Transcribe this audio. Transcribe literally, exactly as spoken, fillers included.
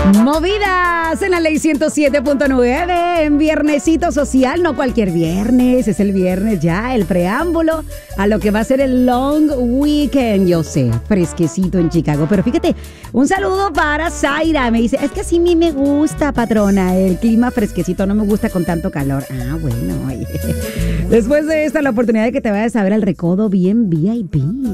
Movidas en la ley ciento siete punto nueve, en Viernesito Social, no cualquier viernes, es el viernes ya, el preámbulo a lo que va a ser el long weekend, yo sé, fresquecito en Chicago, pero fíjate, un saludo para Zaira, me dice, es que así a mí me gusta, patrona, el clima fresquecito, no me gusta con tanto calor. Ah, bueno, oye. Después de esta, la oportunidad de que te vayas a ver al Recodo bien V I P.